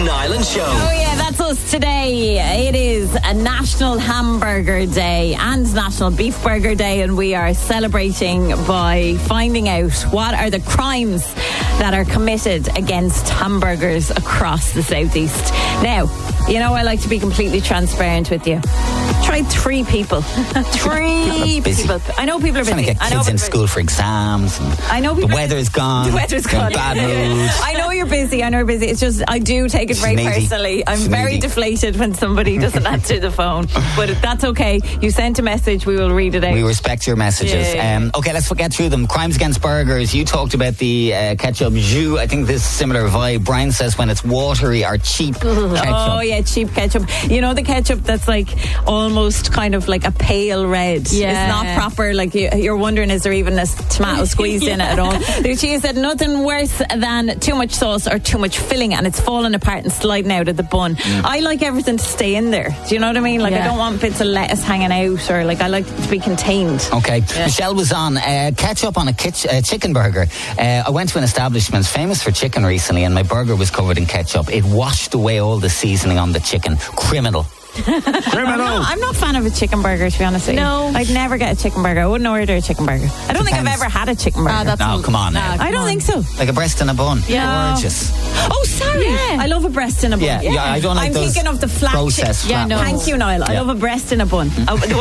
Niall and Show. Oh yeah, that's us today. It is a National Hamburger Day and National Beef Burger Day, and we are celebrating by finding out what are the crimes that are committed against hamburgers across the southeast. Now, you know I like to be completely transparent with you. Tried 3 people. 3 people. I know people are busy. Trying to get kids in school for exams. I know the weather's gone. The weather's gone. Bad mood. I know you're busy. It's just I do take it very personally. I'm very deflated when somebody doesn't answer the phone, but that's okay. You sent a message. We will read it out. We respect your messages. Yeah. Okay, let's get through them. Crimes against burgers. You talked about the ketchup jus. I think this is similar vibe. Brian says when it's watery or cheap ketchup. Oh yeah, cheap ketchup. You know the ketchup that's like almost kind of like a pale red. Yeah. It's not proper. Like you're wondering, is there even a tomato squeezed in it at all? Lucia said nothing worse than too much sauce or too much filling and it's falling apart and sliding out of the bun. I like everything to stay in there. Do you know what I mean? Like I don't want bits of lettuce hanging out, or like I like it to be contained. Okay. Michelle was on ketchup on a chicken burger. I went to an establishment famous for chicken recently, and my burger was covered in ketchup. It washed away all the seasoning on the chicken. Criminal. I'm not a fan of a chicken burger, to be honest with you. No. I'd never get a chicken burger. I wouldn't order a chicken burger. I don't think I've ever had a chicken burger. No, come on now. I don't think so. Like a breast in a bun. Yeah. Gorgeous. Oh, sorry. Yeah. I love a breast in a bun. Yeah, I don't like I'm those thinking of the flat processed chicken. flat no. Thank you, Niall. I love a breast in a bun.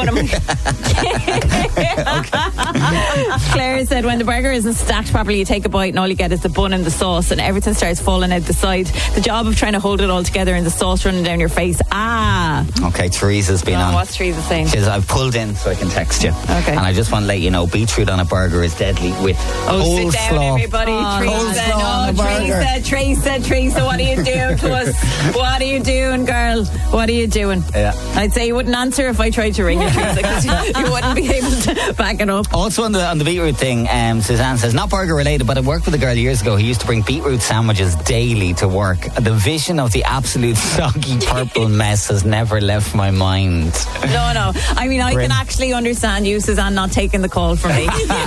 Claire said when the burger isn't stacked properly, you take a bite and all you get is the bun and the sauce and everything starts falling out the side. The job of trying to hold it all together and the sauce running down your face. Okay, Teresa's been on. What's Teresa saying? She says, I've pulled in so I can text you. Okay. And I just want to let you know, beetroot on a burger is deadly with sit down, coleslaw. everybody. Coleslaw on a burger. Teresa, what are you doing to us? What are you doing, girl? What are you doing? Yeah. I'd say you wouldn't answer if I tried to ring you, Teresa, because you wouldn't be able to back it up. Also on the beetroot thing, Suzanne says, not burger related, but I worked with a girl years ago who used to bring beetroot sandwiches daily to work. The vision of the absolute soggy purple mess has never left my mind. No. I mean, I can actually understand you, Suzanne, not taking the call from me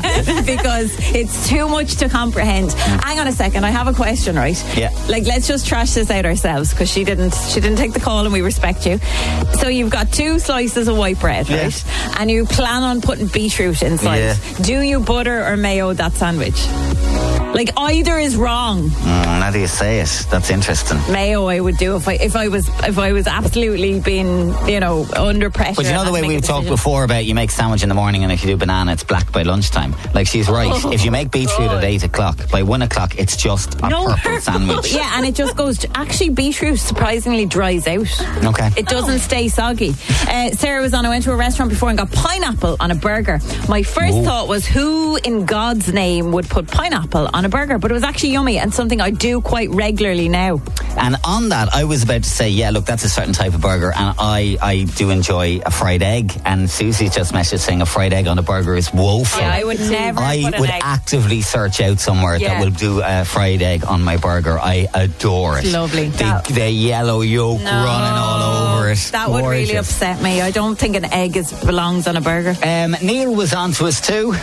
because it's too much to comprehend. Hang on a second, I have a question, right? Yeah. Like, let's just trash this out ourselves because she didn't take the call and we respect you. So you've got 2 slices of white bread, right? And you plan on putting beetroot inside. Yeah. Do you butter or mayo that sandwich? Like, either is wrong. How do you say it? That's interesting. Mayo I would do if I was absolutely being, under pressure. But you know the way we've talked before about you make sandwich in the morning and if you do banana it's black by lunchtime. Like, she's right. If you make beetroot at 8 o'clock, by 1 o'clock it's just a purple sandwich. Yeah, and it just goes actually beetroot surprisingly dries out. Okay. It doesn't stay soggy. Sarah was on, I went to a restaurant before and got pineapple on a burger. My first thought was, who in God's name would put pineapple on a burger? But it was actually yummy and something I do quite regularly now. And on that, I was about to say, yeah, look, that's a certain type of burger, and I do enjoy a fried egg. And Susie's just messaged saying a fried egg on a burger is woeful. Yeah, I would never. I would actively search out somewhere that will do a fried egg on my burger. I adore it. It's lovely. The yellow yolk running all over it. That would really upset me. I don't think an egg belongs on a burger. Neil was on to us too.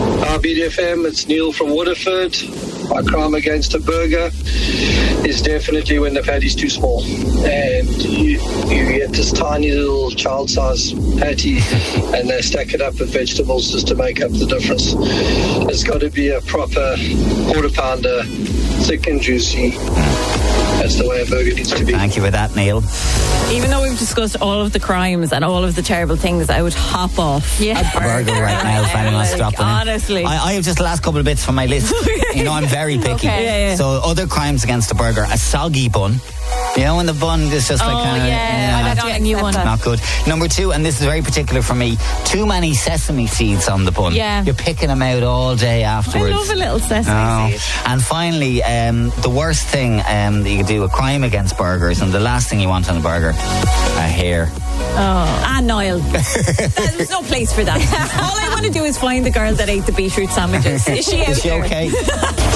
BDFM, it's Neil from Waterford. My crime against a burger is definitely when the patty's too small and you get this tiny little child-sized patty and they stack it up with vegetables just to make up the difference. It's got to be a proper quarter-pounder, thick and juicy. That's the way a burger needs to be. Thank you for that, Neil. Even though we've discussed all of the crimes and all of the terrible things, I would hop off a burger right now if anyone's dropping in. Honestly. I have just the last couple of bits from my list. I'm very picky. Okay. So other crimes against a burger, a soggy bun. When the bun is just like kind of... I'd have to get a new one. Not good. Number 2, and this is very particular for me, too many sesame seeds on the bun. Yeah. You're picking them out all day afterwards. I love a little sesame seed. And finally, the worst thing that you could do, a crime against burgers, and the last thing you want on a burger, a hair. Niall. There's no place for that. All I want to do is find the girl that ate the beetroot sandwiches. Is she out Is she there? okay?